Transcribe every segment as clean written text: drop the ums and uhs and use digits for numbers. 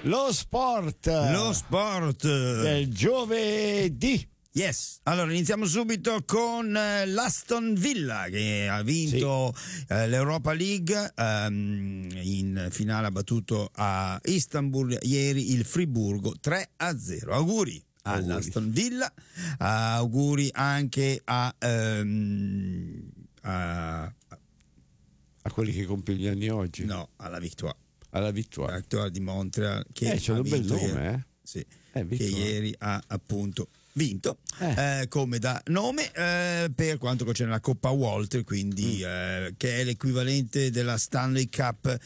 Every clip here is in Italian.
Lo sport del giovedì. Yes, allora iniziamo subito con l'Aston Villa che ha vinto l'Europa League, in finale ha battuto a Istanbul ieri il Friburgo 3-0. Auguri all'Aston Villa, auguri anche a quelli che compiono gli anni oggi. No, alla Victoire. Alla Victoire. La Victoire di Montreal che c'è un bel nome, Sì, che ieri ha appunto vinto come da nome per quanto concerne la Coppa Walter, quindi che è l'equivalente della Stanley Cup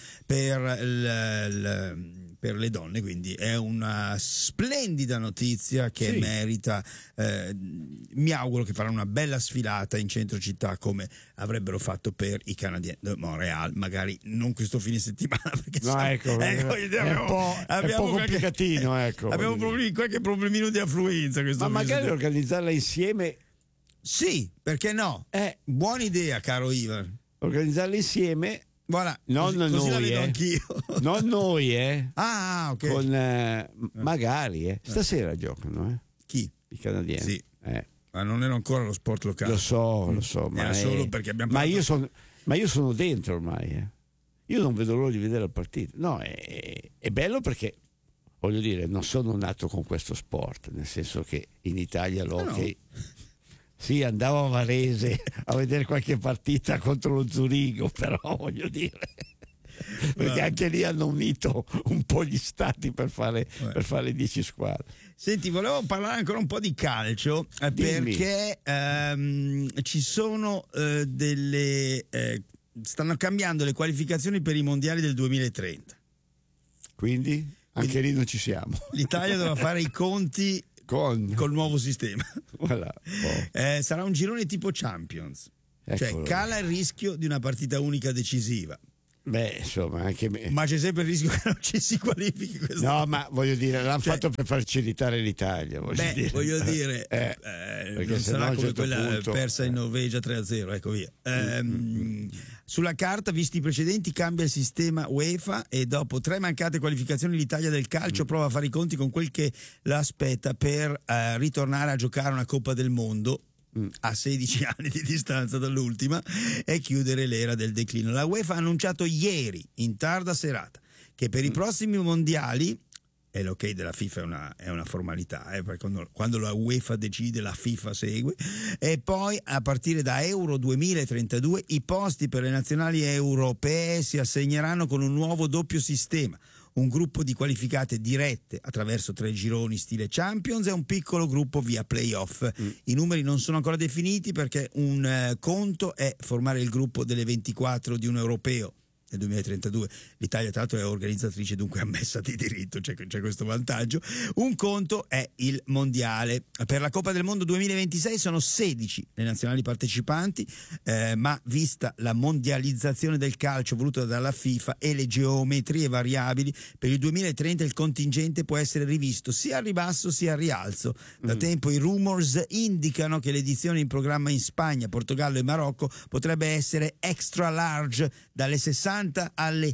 per le donne, quindi è una splendida notizia che merita. Mi auguro che faranno una bella sfilata in centro città come avrebbero fatto per i Canadiens di Montréal, magari non questo fine settimana perché è un po' complicatino, abbiamo qualche problemino di affluenza questo ma magari organizzarla insieme, sì, perché no? Buona idea, caro Ivan, organizzarla insieme. Voilà, non così noi, la vedo anch'io. Non noi, ok. Con magari stasera giocano, Chi? I Canadiens. Sì. Ma non era ancora lo sport locale. Lo so, ma era solo perché abbiamo ma io sono dentro ormai, Io non vedo l'ora di vedere la partita. No, è bello perché, voglio dire, non sono nato con questo sport, nel senso che in Italia l'hockey sì, andavo a Varese a vedere qualche partita contro lo Zurigo, però voglio dire, perché anche lì hanno unito un po' gli stati per fare 10 squadre. Senti, volevo parlare ancora un po' di calcio, perché ci sono stanno cambiando le qualificazioni per i mondiali del 2030. Quindi anche lì non ci siamo. L'Italia dovrà fare i conti col nuovo sistema. Voilà. Sarà un girone tipo Champions. Cioè cala il rischio di una partita unica decisiva. Beh, insomma, anche ma c'è sempre il rischio che non ci si qualifichi. No, ma voglio dire, l'hanno fatto per farci irritare l'Italia. Voglio dire, non sarà come quella persa in Norvegia 3-0, ecco via. Sulla carta, visti i precedenti, cambia il sistema UEFA e dopo 3 mancate qualificazioni l'Italia del calcio prova a fare i conti con quel che l'aspetta per ritornare a giocare una Coppa del Mondo a 16 anni di distanza dall'ultima e chiudere l'era del declino. La UEFA ha annunciato ieri in tarda serata che per i prossimi mondiali, e l'ok della FIFA è una formalità, perché quando la UEFA decide la FIFA segue, e poi a partire da Euro 2032 i posti per le nazionali europee si assegneranno con un nuovo doppio sistema: un gruppo di qualificate dirette attraverso 3 gironi stile Champions e un piccolo gruppo via playoff. I numeri non sono ancora definiti perché un conto è formare il gruppo delle 24 di un europeo nel 2032. L'Italia tra l'altro è organizzatrice, dunque ammessa di diritto, c'è questo vantaggio. Un conto è il mondiale. Per la Coppa del Mondo 2026 sono 16 le nazionali partecipanti, ma vista la mondializzazione del calcio voluta dalla FIFA e le geometrie variabili, per il 2030 il contingente può essere rivisto sia al ribasso sia al rialzo. Da tempo i rumors indicano che l'edizione in programma in Spagna, Portogallo e Marocco potrebbe essere extra large, dalle 60 alle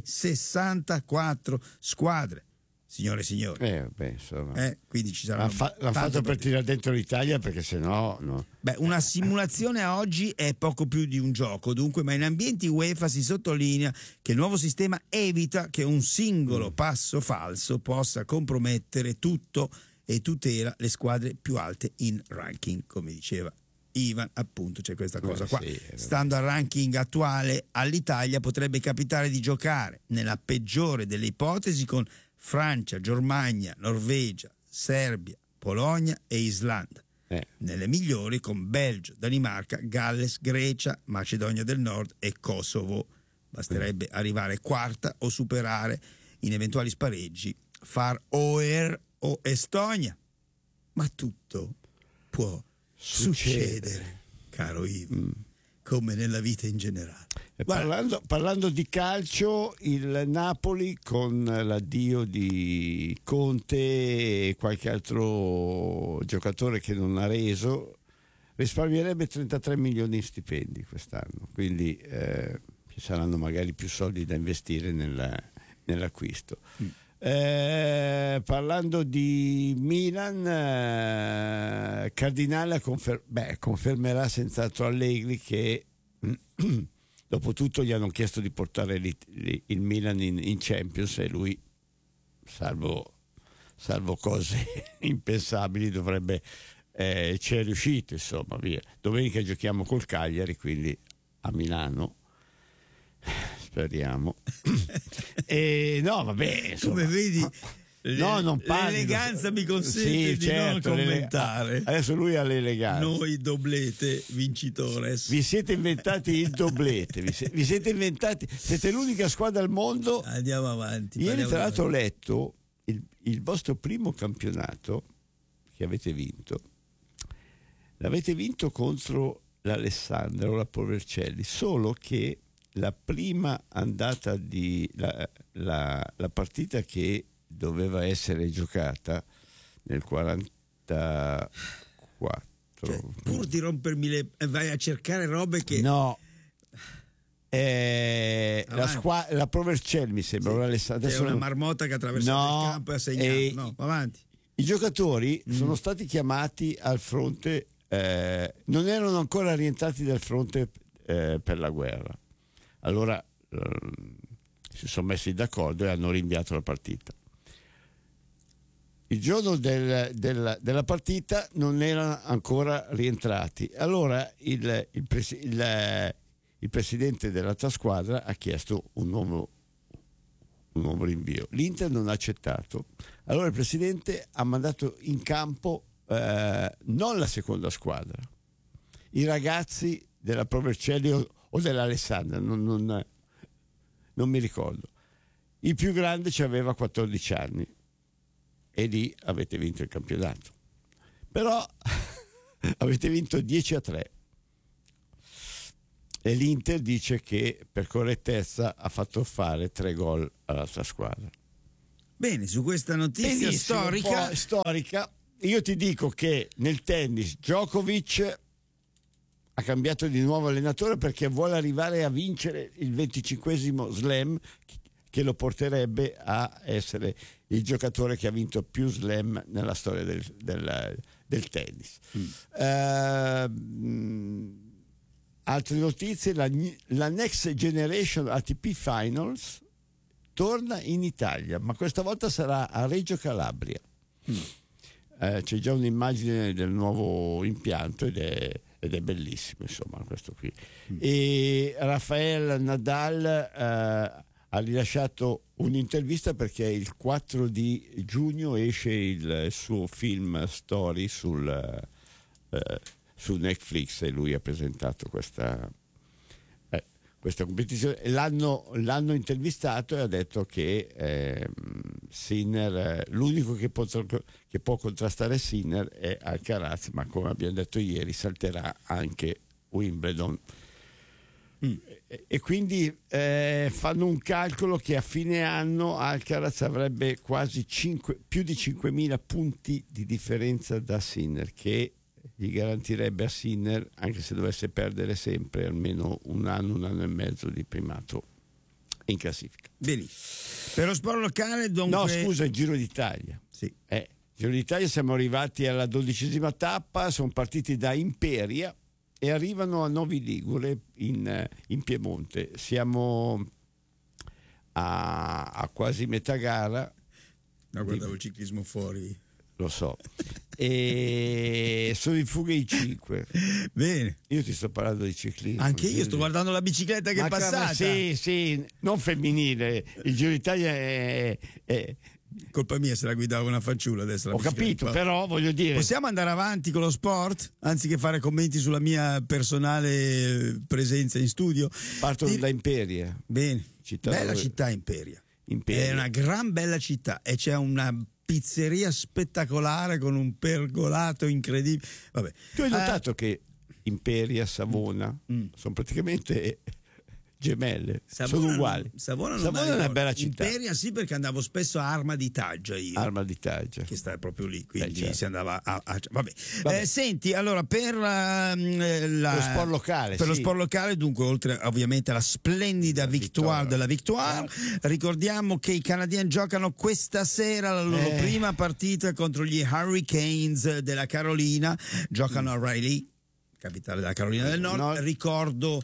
64 squadre, signore e signori. Quindi ci saranno. L'hanno fatto per tirare dentro l'Italia, perché sennò no. Una simulazione a oggi è poco più di un gioco, dunque, ma in ambienti UEFA si sottolinea che il nuovo sistema evita che un singolo passo falso possa compromettere tutto e tutela le squadre più alte in ranking, come diceva Ivan, appunto c'è questa cosa qua. Stando al ranking attuale, all'Italia potrebbe capitare di giocare, nella peggiore delle ipotesi, con Francia, Germania, Norvegia, Serbia, Polonia e Islanda. Nelle migliori con Belgio, Danimarca, Galles, Grecia, Macedonia del Nord e Kosovo. Basterebbe arrivare quarta o superare in eventuali spareggi Far Oer o Estonia. Ma tutto può succedere, caro Ivo, come nella vita in generale. Parlando di calcio, il Napoli, con l'addio di Conte e qualche altro giocatore che non ha reso, risparmierebbe 33 milioni in stipendi quest'anno, quindi ci saranno magari più soldi da investire nell'acquisto. Parlando di Milan, Cardinale confermerà senz'altro Allegri che dopo tutto gli hanno chiesto di portare il Milan in Champions, e lui, salvo cose impensabili, dovrebbe ci è riuscito, insomma, via. Domenica giochiamo col Cagliari, quindi a Milano, speriamo. E no, vabbè, insomma, come vedi, non l'eleganza mi consente di non commentare. Adesso lui ha l'eleganza. Noi doblete vincitores. Vi siete inventati il doblete, vi siete inventati, siete l'unica squadra al mondo. Andiamo avanti. Ieri tra l'altro ho letto il vostro primo campionato che avete vinto. L'avete vinto contro l'Alessandria o la Provercelli, solo che la prima andata la partita che doveva essere giocata nel 44, cioè, pur di rompermi vai a cercare robe che no, la Provercelli mi sembra, sì, Alessandria, è una marmotta che attraversa il campo e ha segnato. No, avanti. I giocatori sono stati chiamati al fronte, non erano ancora rientrati dal fronte per la guerra. Allora si sono messi d'accordo e hanno rinviato la partita. Il giorno della partita non erano ancora rientrati. Allora il presidente dell'altra squadra ha chiesto un nuovo rinvio. L'Inter non ha accettato. Allora il presidente ha mandato in campo non la seconda squadra, i ragazzi della Provercelli o dell'Alessandria, non mi ricordo. Il più grande ci aveva 14 anni e lì avete vinto il campionato. Però avete vinto 10-3 e l'Inter dice che per correttezza ha fatto fare 3 gol all'altra squadra. Bene, su questa notizia storica io ti dico che nel tennis Djokovic ha cambiato di nuovo allenatore perché vuole arrivare a vincere il 25esimo slam, che lo porterebbe a essere il giocatore che ha vinto più slam nella storia del tennis. Altre notizie: la Next Generation ATP Finals torna in Italia, ma questa volta sarà a Reggio Calabria. C'è già un'immagine del nuovo impianto ed è bellissimo, insomma, questo qui. E Rafael Nadal ha rilasciato un'intervista perché il 4 di giugno esce il suo film Story su Netflix, e lui ha presentato questa competizione. L'hanno intervistato e ha detto che Sinner, l'unico che può contrastare Sinner è Alcaraz, ma come abbiamo detto ieri salterà anche Wimbledon. E quindi fanno un calcolo che a fine anno Alcaraz avrebbe quasi più di 5.000 punti di differenza da Sinner, che gli garantirebbe a Sinner, anche se dovesse perdere sempre, almeno un anno e mezzo di primato in classifica. Benissimo. Per lo sport locale, dunque... No, scusa, il Giro d'Italia. Sì. Giro d'Italia, siamo arrivati alla 12ª tappa, sono partiti da Imperia e arrivano a Novi Ligure in Piemonte. Siamo a quasi metà gara. No, guardavo il ciclismo fuori. Lo so. E sono in fuga i 5. Bene. Io ti sto parlando di ciclismo. Anche io sto guardando la bicicletta che è passata. Sì, non femminile. Il Giro d'Italia è colpa mia se la guidava una fanciulla adesso. Ho capito, però voglio dire. Possiamo andare avanti con lo sport anziché fare commenti sulla mia personale presenza in studio? Parto da Imperia. Bene. Bella città Imperia. È una gran bella città e c'è una pizzeria spettacolare con un pergolato incredibile. Vabbè. Tu hai notato che Imperia, Savona sono praticamente gemelle, sono uguali. Savona è una bella città. Imperia sì, perché andavo spesso a Arma di Taggia io. Arma di Taggia. Che sta proprio lì, quindi certo. si andava vabbè. Senti, allora per lo sport locale. Per lo sport locale, dunque, oltre ovviamente alla splendida victoire della Victoire, ricordiamo che i Canadiens giocano questa sera la loro prima partita contro gli Hurricanes della Carolina, giocano a Raleigh, capitale della Carolina del Nord. Ricordo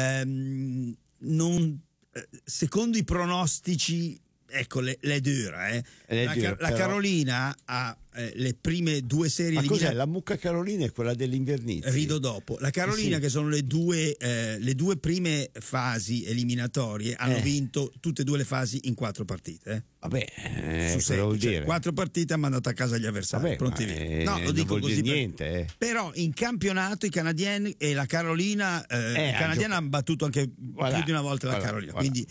secondo i pronostici, ecco, le dura. La Carolina ha le prime due serie eliminate. Ma cos'è? La mucca Carolina è quella dell'Invernizzi? Rido dopo. La Carolina, che sono le due prime fasi eliminatorie, hanno vinto tutte e due le fasi in 4 partite. Vabbè, su 6, vuol dire? 4 partite hanno mandato a casa gli avversari. Pronti via. No, lo dico così. Niente. Però in campionato i Canadiens e la Carolina, i Canadiens hanno battuto anche più di una volta la Carolina. Quindi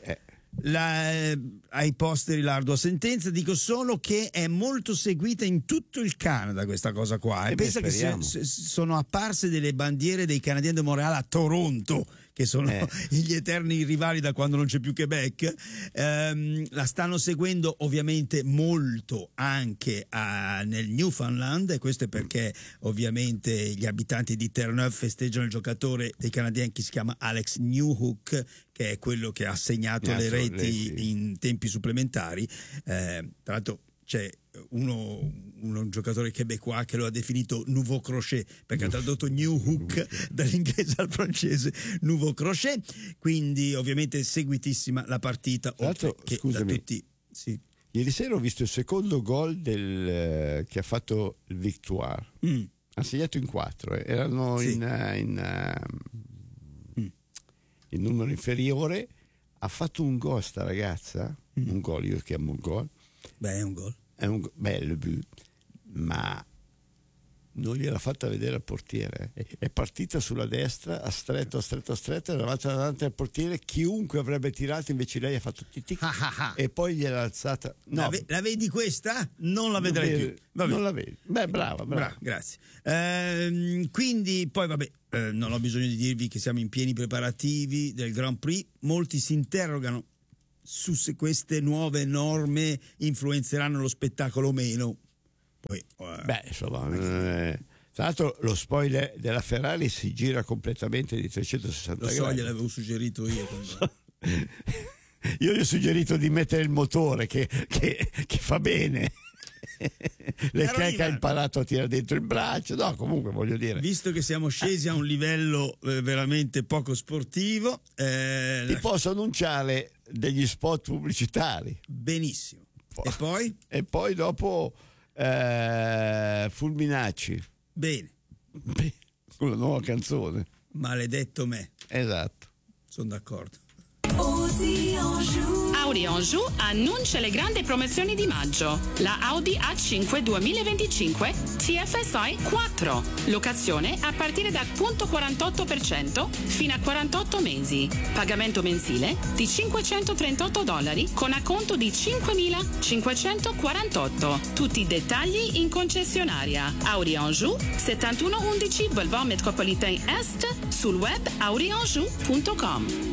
ai posteri l'ardua sentenza. Dico solo che è molto seguita in tutto il Canada questa cosa qua, e pensa che sono apparse delle bandiere dei Canadiens di Montréal a Toronto, che sono gli eterni rivali da quando non c'è più Quebec. La stanno seguendo ovviamente molto anche nel Newfoundland, e questo è perché ovviamente gli abitanti di Terre-Neuve festeggiano il giocatore dei Canadiens che si chiama Alex Newhook, che è quello che ha segnato le reti in tempi supplementari. Tra l'altro c'è un giocatore québécois che lo ha definito Nouveau Crochet, perché ha tradotto New Hook dall'inglese al francese, Nouveau Crochet. Quindi ovviamente seguitissima la partita, oltre che da tutti. Sì. Ieri sera ho visto il secondo gol che ha fatto il Victoire. Ha segnato in 4, erano in numero inferiore. Ha fatto un gol sta ragazza, un gol, io chiamo un gol. Beh, è un gol. È un bello, ma non gliel'ha fatta vedere al portiere. È partita sulla destra, a stretto, davanti al portiere. Chiunque avrebbe tirato, invece lei ha fatto e poi gliel'ha alzata. No. La vedi questa? Non la vedrai più. Vabbè. Non la vedi. Beh, brava. Grazie. Quindi poi non ho bisogno di dirvi che siamo in pieni preparativi del Grand Prix. Molti si interrogano su se queste nuove norme influenzeranno lo spettacolo o meno. Poi, insomma, tra l'altro lo spoiler della Ferrari si gira completamente di 360 gradi. Lo so, gliel'avevo suggerito io. Io gli ho suggerito di mettere il motore che fa bene. Leclerc ha imparato a tirare dentro il braccio. No, comunque voglio dire, visto che siamo scesi a un livello veramente poco sportivo, ti posso annunciare degli spot pubblicitari. Benissimo. E poi dopo Fulminacci. Bene. Con la nuova canzone Maledetto me. Esatto. Sono d'accordo. Audi Anjou annuncia le grandi promozioni di maggio. La Audi A5 2025 TFSI 4. Locazione a partire da .48% fino a 48 mesi. Pagamento mensile di $538 con acconto di $5.548. Tutti i dettagli in concessionaria. Audi Anjou 7111 Boulevard Métropolitain Est, sul web audianjou.com.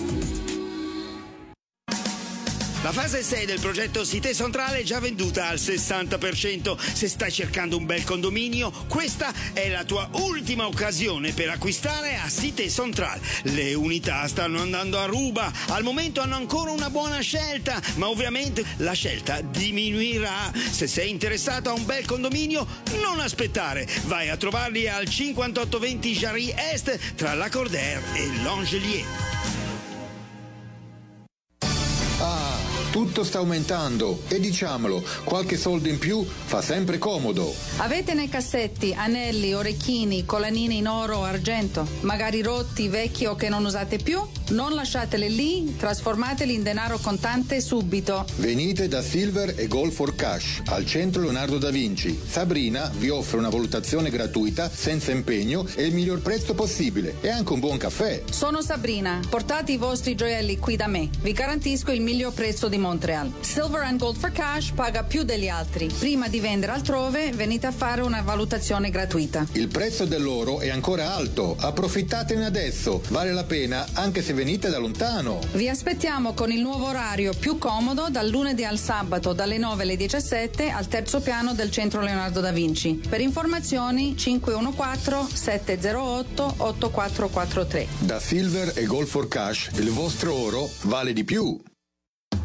La fase 6 del progetto Cité Centrale è già venduta al 60%. Se stai cercando un bel condominio, questa è la tua ultima occasione per acquistare a Cité Centrale. Le unità stanno andando a ruba. Al momento hanno ancora una buona scelta, ma ovviamente la scelta diminuirà. Se sei interessato a un bel condominio, non aspettare. Vai a trovarli al 5820 Jarry Est, tra Lacordaire e l'Angelier. Tutto sta aumentando e diciamolo, qualche soldo in più fa sempre comodo. Avete nei cassetti anelli, orecchini, collanine in oro o argento, magari rotti, vecchi o che non usate più? Non lasciateli lì, trasformateli in denaro contante subito. Venite da Silver e Gold for Cash al centro Leonardo da Vinci. Sabrina vi offre una valutazione gratuita, senza impegno e il miglior prezzo possibile, e anche un buon caffè. Sono Sabrina, portate i vostri gioielli qui da me, vi garantisco il miglior prezzo di Montreal. Silver and Gold for Cash paga più degli altri. Prima di vendere altrove, venite a fare una valutazione gratuita. Il prezzo dell'oro è ancora alto, approfittatene adesso, vale la pena anche se venite da lontano. Vi aspettiamo con il nuovo orario più comodo dal lunedì al sabato dalle 9 alle 17 al terzo piano del centro Leonardo da Vinci. Per informazioni 514-708-8443. Da Silver e Gold for Cash il vostro oro vale di più.